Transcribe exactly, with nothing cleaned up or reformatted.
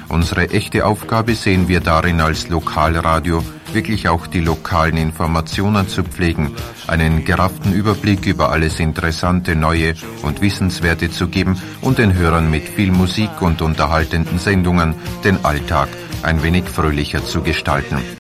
Unsere echte Aufgabe sehen wir darin als Lokalradio, wirklich auch die lokalen Informationen zu pflegen, einen gerafften Überblick über alles Interessante, Neue und Wissenswerte zu geben und den Hörern mit viel Musik und unterhaltenden Sendungen den Alltag ein wenig fröhlicher zu gestalten.